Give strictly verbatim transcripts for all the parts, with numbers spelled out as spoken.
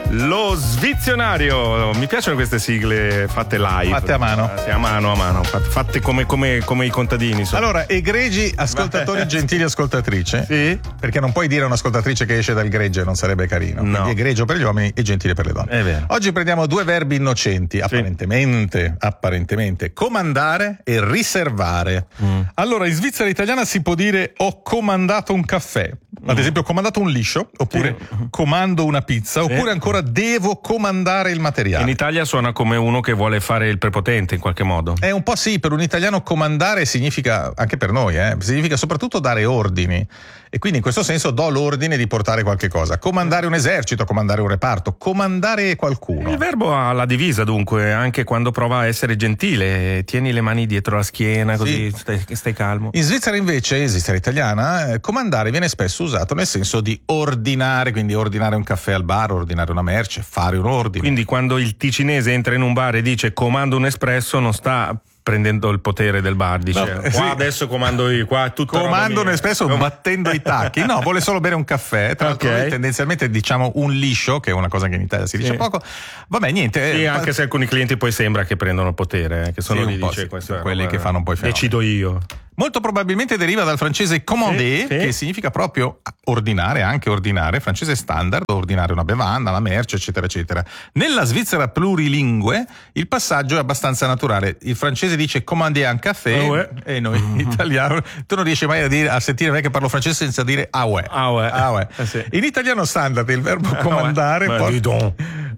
Lo svizionario, mi piacciono queste sigle fatte live, fatte a mano, sì, a mano a mano, fatte come, come, come i contadini. Insomma. Allora, egregi ascoltatori, gentili ascoltatrici, sì? Perché non puoi dire a un'ascoltatrice che esce dal gregge, non sarebbe carino. No. Quindi egregio per gli uomini e gentile per le donne. È vero. Oggi prendiamo due verbi innocenti, apparentemente, sì. apparentemente, comandare e riservare. Mm. Allora, in Svizzera italiana si può dire ho comandato un caffè, ad mm. esempio ho comandato un liscio, oppure sì. comando una pizza, sì. oppure ancora devo comandare il materiale. In Italia suona come uno che vuole fare il prepotente in qualche modo. È un po' sì, per un italiano comandare significa, anche per noi, eh, significa soprattutto dare ordini. E quindi in questo senso do l'ordine di portare qualche cosa. Comandare un esercito, comandare un reparto, comandare qualcuno. Il verbo ha la divisa dunque, anche quando prova a essere gentile. Tieni le mani dietro la schiena, così sì. stai, stai calmo. In Svizzera invece, in Svizzera italiana, eh, comandare viene spesso usato nel senso di ordinare, quindi ordinare un caffè al bar, ordinare una merce, fare un ordine. Quindi quando il ticinese entra in un bar e dice comando un espresso, non sta prendendo il potere del bar, dice no, qua sì. adesso comando io, qua tutto comando un espresso battendo i tacchi. No, vuole solo bere un caffè, tra l'altro okay. tendenzialmente diciamo un liscio, che è una cosa che in Italia si dice sì. poco. Vabbè, niente. Sì, eh, anche pa- se alcuni clienti poi sembra che prendono il potere, eh, che sono sì, lì, dice sì, questa quelli roba, che fanno un po' i fenomeni. Decido io. Molto probabilmente deriva dal francese commander, sì, sì. che significa proprio ordinare, anche ordinare, francese standard, ordinare una bevanda, una merce, eccetera, eccetera. Nella Svizzera plurilingue il passaggio è abbastanza naturale. Il francese dice commander un caffè oh, ouais. e noi mm. italiano, tu non riesci mai a, dire, a sentire me che parlo francese senza dire ah ouais. Ah ouais. Ah ouais. Eh sì. In italiano standard il verbo comandare ah ouais. poi...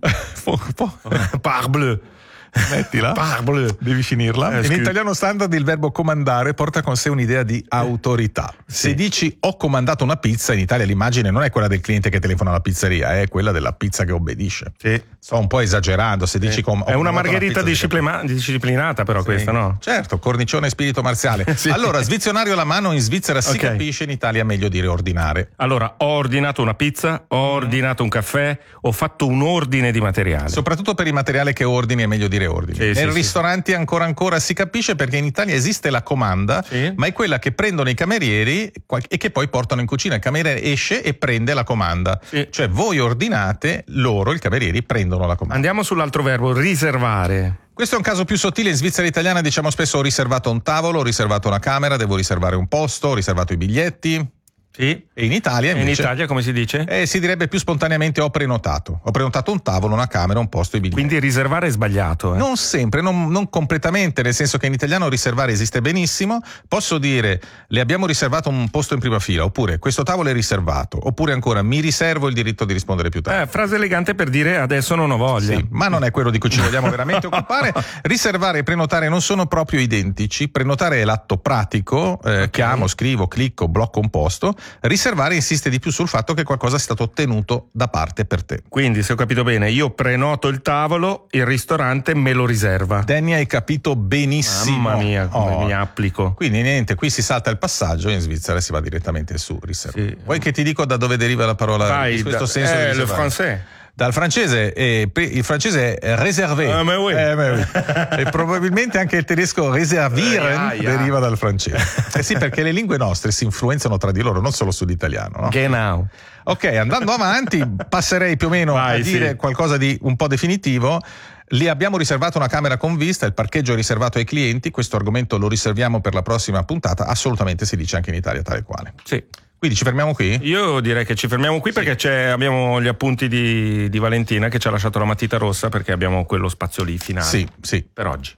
Parbleu. Mettila, Parbleu. Devi finirla. Eh, in italiano standard il verbo comandare porta con sé un'idea di autorità. Sì. Se dici ho comandato una pizza, in Italia l'immagine non è quella del cliente che telefona alla pizzeria, è quella della pizza che obbedisce. Sì. Sto un po' esagerando se dici sì. com- è una margherita una disciplina- disciplinata però sì. questa, no? Certo, cornicione e spirito marziale. sì. Allora, svizionario alla mano in Svizzera si okay. capisce, in Italia è meglio dire ordinare. Allora, ho ordinato una pizza, ho ordinato un caffè, ho fatto un ordine di materiale. Soprattutto per il materiale che ordini è meglio dire ordini. Sì, Nel sì, ristoranti ancora ancora si capisce perché in Italia esiste la comanda, sì. ma è quella che prendono i camerieri e che poi portano in cucina. Il cameriere esce e prende la comanda. Sì. Cioè voi ordinate, loro, i camerieri, prendono la comanda. Andiamo sull'altro verbo, riservare. Questo è un caso più sottile. In Svizzera italiana diciamo spesso ho riservato un tavolo, ho riservato una camera, devo riservare un posto, ho riservato i biglietti. Sì. E in Italia invece, in Italia come si dice? Eh, si direbbe più spontaneamente ho prenotato. Ho prenotato un tavolo, una camera, un posto, i biglietti. Quindi riservare è sbagliato. Eh? Non sempre, non, non completamente, nel senso che in italiano riservare esiste benissimo. Posso dire le abbiamo riservato un posto in prima fila, oppure questo tavolo è riservato, oppure ancora mi riservo il diritto di rispondere più tardi. Eh, frase elegante per dire adesso non ho voglia. Sì, ma non è quello di cui ci vogliamo veramente occupare. Riservare e prenotare non sono proprio identici. Prenotare è l'atto pratico, eh, okay. chiamo, scrivo, clicco, blocco un posto. Riservare insiste di più sul fatto che qualcosa sia stato ottenuto da parte per te. Quindi, se ho capito bene, io prenoto il tavolo, il ristorante me lo riserva. Danny, hai capito benissimo. Mamma mia, come oh. mi applico. Quindi niente, qui si salta il passaggio e in Svizzera si va direttamente su riserva. Sì. Vuoi che ti dico da dove deriva la parola Vai, in questo da, senso? Eh, le français. Dal francese, eh, il francese è réservé, ah, oui. eh, oui. E probabilmente anche il tedesco réservieren ah, yeah. deriva dal francese. Eh sì, perché le lingue nostre si influenzano tra di loro, non solo sull'italiano. No? Genau. Ok, andando avanti, passerei più o meno Vai, a dire sì. qualcosa di un po' definitivo. Lì abbiamo riservato una camera con vista, il parcheggio è riservato ai clienti, questo argomento lo riserviamo per la prossima puntata, assolutamente si dice anche in Italia tale quale. Sì. Quindi ci fermiamo qui? Io direi che ci fermiamo qui sì. perché c'è, abbiamo gli appunti di, di Valentina che ci ha lasciato la matita rossa perché abbiamo quello spazio lì finale. Sì, sì. Per oggi.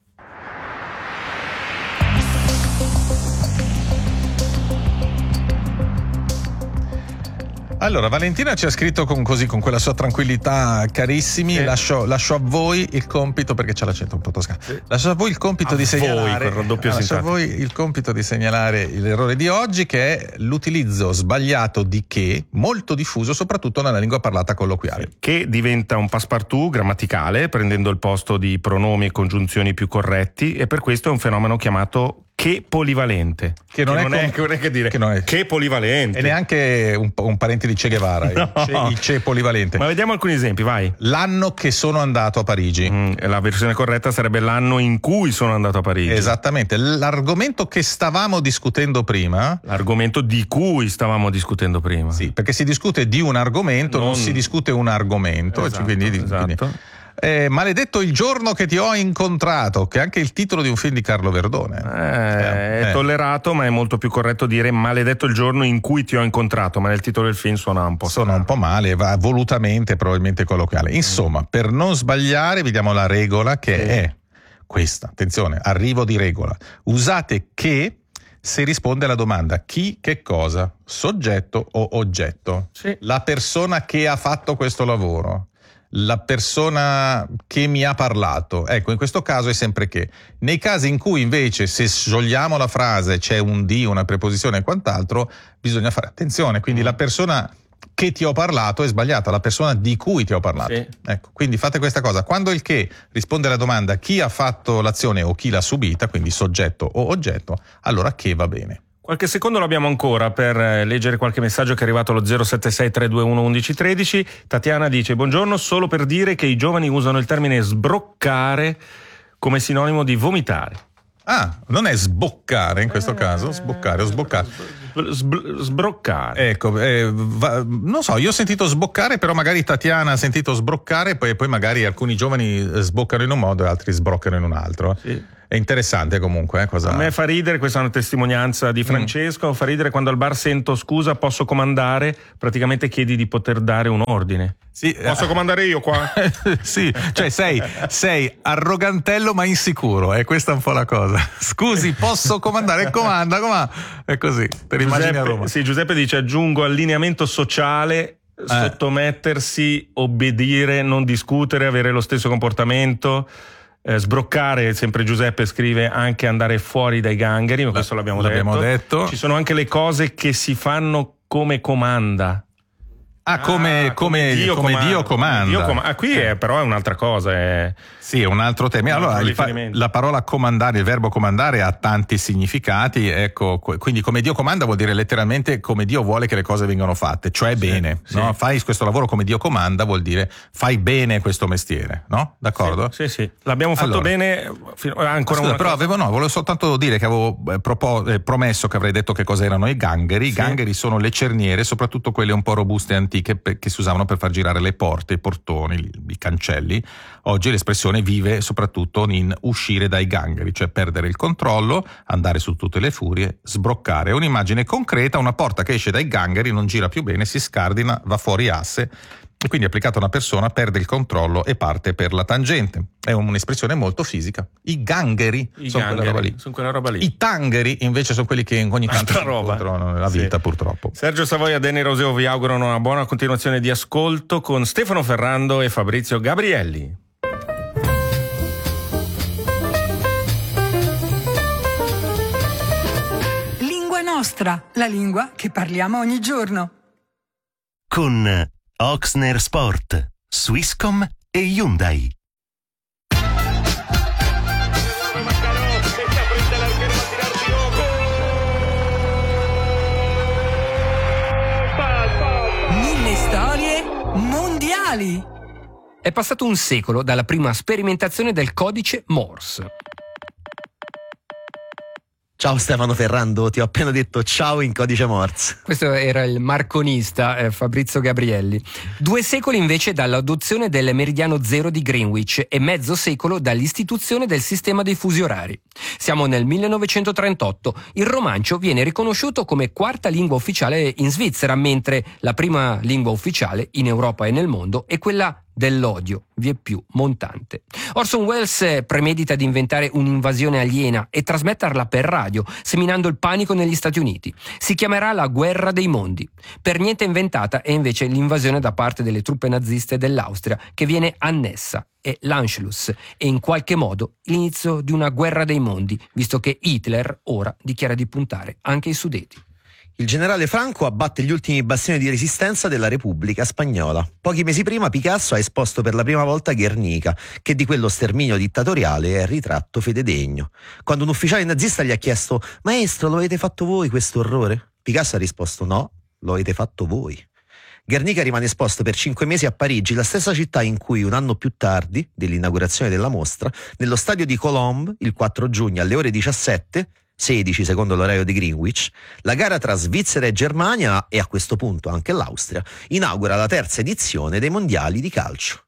Allora, Valentina ci ha scritto con, così, con quella sua tranquillità, carissimi, sì. lascio, lascio a voi il compito, perché c'ha l'accento un po' toscano, sì. lascio a voi il compito a di segnalare voi, doppio lascio a voi il compito di segnalare l'errore di oggi, che è l'utilizzo sbagliato di che, molto diffuso soprattutto nella lingua parlata colloquiale. Sì. Che diventa un passepartout grammaticale, prendendo il posto di pronomi e congiunzioni più corretti, e per questo è un fenomeno chiamato che polivalente. Che non, che è, non, com- è, che non è che dire che, non è, che polivalente. E neanche un, un parente di Che Guevara, no. il, che, il Che polivalente. Ma vediamo alcuni esempi, vai. L'anno che sono andato a Parigi. Mm, la versione corretta sarebbe l'anno in cui sono andato a Parigi. Esattamente. L'argomento che stavamo discutendo prima. L'argomento di cui stavamo discutendo prima. Sì, perché si discute di un argomento, non, non si discute un argomento. Esatto, quindi, esatto. Quindi, Eh, maledetto il giorno che ti ho incontrato, che è anche il titolo di un film di Carlo Verdone. Eh, è eh. tollerato, ma è molto più corretto dire maledetto il giorno in cui ti ho incontrato, ma nel titolo del film suona un po' Suona un po' male, va volutamente, probabilmente colloquiale. Insomma, mm. per non sbagliare, vediamo la regola che sì. è questa. Attenzione, arrivo di regola. Usate che se risponde alla domanda chi, che cosa, soggetto o oggetto. Sì. La persona che ha fatto questo lavoro. La persona che mi ha parlato, ecco, in questo caso è sempre che. Nei casi in cui invece se sciogliamo la frase c'è un di, una preposizione e quant'altro, bisogna fare attenzione, quindi mm. la persona che ti ho parlato è sbagliata, la persona di cui ti ho parlato. Sì. Ecco, quindi fate questa cosa, quando il che risponde alla domanda chi ha fatto l'azione o chi l'ha subita, quindi soggetto o oggetto, allora che va bene. Qualche secondo l'abbiamo ancora per leggere qualche messaggio che è arrivato allo zero sette sei tre due uno uno uno tre zero. Tatiana dice: buongiorno, solo per dire che i giovani usano il termine sbroccare come sinonimo di vomitare. Ah, non è sboccare in questo eh, caso, sboccare o sboccare. Sb- sbroccare. Ecco, eh, va, non so, io ho sentito sboccare, però magari Tatiana ha sentito sbroccare, poi, poi magari alcuni giovani sboccano in un modo e altri sbroccano in un altro. Sì. È interessante comunque. Eh, cosa... A me fa ridere, questa è una testimonianza di Francesco, mm. fa ridere quando al bar sento scusa, posso comandare, praticamente chiedi di poter dare un ordine. Sì, posso eh, comandare io qua? Sì, cioè sei, sei arrogantello ma insicuro, e questa è un po' la cosa. Scusi, posso comandare? Comanda, comanda. È così, per immagini a Roma. Sì, Giuseppe dice: aggiungo allineamento sociale, eh. sottomettersi, obbedire, non discutere, avere lo stesso comportamento. Eh, sbroccare, sempre Giuseppe scrive anche andare fuori dai gangheri, ma questo l'abbiamo, l'abbiamo detto. detto. Ci sono anche le cose che si fanno come comanda. Ah, come, ah, come, come, Dio, come comanda. Dio comanda. Dio com- ah, qui è, però è un'altra cosa. È... Sì, è un altro tema. Un allora, altro il, la parola comandare, il verbo comandare ha tanti significati, ecco, quindi come Dio comanda vuol dire letteralmente come Dio vuole che le cose vengano fatte, cioè sì, bene. Sì. No? Fai questo lavoro come Dio comanda vuol dire fai bene questo mestiere, no? D'accordo? Sì, sì, sì. L'abbiamo fatto allora, bene. Fino, ancora scusa, una però cosa. avevo, no, volevo soltanto dire che avevo propos- eh, promesso che avrei detto che cosa erano i gangheri. I sì. gangheri sono le cerniere, soprattutto quelle un po' robuste e antiche pe- che si usavano per far girare le porte, i portoni, i, i cancelli. Oggi l'espressione vive soprattutto in uscire dai gangheri, cioè perdere il controllo, andare su tutte le furie, sbroccare. È un'immagine concreta, una porta che esce dai gangheri, non gira più bene, si scardina, va fuori asse e quindi applicata a una persona perde il controllo e parte per la tangente. È un'espressione molto fisica. I gangheri I sono, gangheri, quella roba lì. sono quella roba lì. I tangheri invece sono quelli che ogni tanto si incontrano nella vita, sì. purtroppo. Sergio Savoia e Danny Roseo vi augurano una buona continuazione di ascolto con Stefano Ferrando e Fabrizio Gabrielli. Nostra, la lingua che parliamo ogni giorno. Con Oxner Sport, Swisscom e Hyundai. Mille storie mondiali. È passato un secolo dalla prima sperimentazione del codice Morse. Ciao Stefano Ferrando, ti ho appena detto ciao in codice Morse. Questo era il marconista eh, Fabrizio Gabrielli. Due secoli invece dall'adozione del meridiano zero di Greenwich e mezzo secolo dall'istituzione del sistema dei fusi orari. Siamo nel millenovecentotrentotto. Il romancio viene riconosciuto come quarta lingua ufficiale in Svizzera, mentre la prima lingua ufficiale in Europa e nel mondo è quella dell'odio, vieppiù montante. Orson Welles premedita di inventare un'invasione aliena e trasmetterla per radio, seminando il panico negli Stati Uniti. Si chiamerà la Guerra dei Mondi. Per niente inventata è invece l'invasione da parte delle truppe naziste dell'Austria, che viene annessa. È l'Anschluss e in qualche modo l'inizio di una guerra dei mondi, visto che Hitler ora dichiara di puntare anche ai Sudeti. Il generale Franco abbatte gli ultimi bastioni di resistenza della Repubblica Spagnola. Pochi mesi prima Picasso ha esposto per la prima volta Guernica, che di quello sterminio dittatoriale è il ritratto fededegno. Quando un ufficiale nazista gli ha chiesto «Maestro, lo avete fatto voi questo orrore?» Picasso ha risposto «No, lo avete fatto voi». Guernica rimane esposto per cinque mesi a Parigi, la stessa città in cui un anno più tardi, dell'inaugurazione della mostra, nello stadio di Colombes, il quattro giugno alle ore diciassette, sedici secondo l'orario di Greenwich, la gara tra Svizzera e Germania, e a questo punto anche l'Austria, inaugura la terza edizione dei mondiali di calcio.